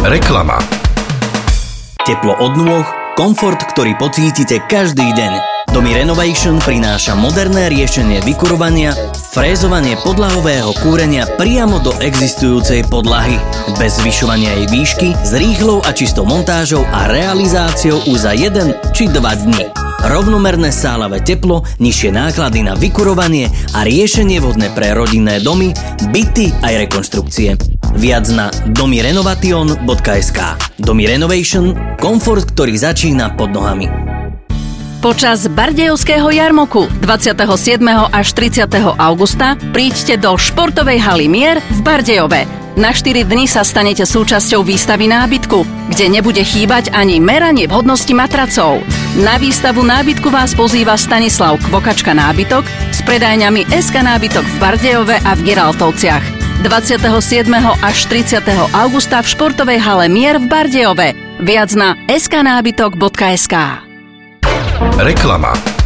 Reklama. Teplo od nôh, komfort, ktorý pocítite každý deň. Domy Renovation prináša moderné riešenie vykurovania, frézovanie podlahového kúrenia priamo do existujúcej podlahy, bez zvyšovania jej výšky, s rýchlou a čistou montážou a realizáciou už za 1 či 2 dni. Rovnomerné sálavé teplo, nižšie náklady na vykurovanie a riešenie vhodné pre rodinné domy, byty aj rekonštrukcie. Viac na domirenovation.sk. Domy Renovation, komfort, ktorý začína pod nohami. Počas Bardejovského jarmoku 27. až 30. augusta príďte do športovej haly Mier v Bardejove. Na 4 dni sa stanete súčasťou výstavy nábytku, kde nebude chýbať ani meranie vhodnosti matracov. Na výstavu nábytku vás pozýva Stanislav Kvokačka nábytok s predajňami SK nábytok v Bardejove a v Geraltovciach. 27. až 30. augusta v športovej hale Mier v Bardejove. Viac na sknábytok.sk. Reklama.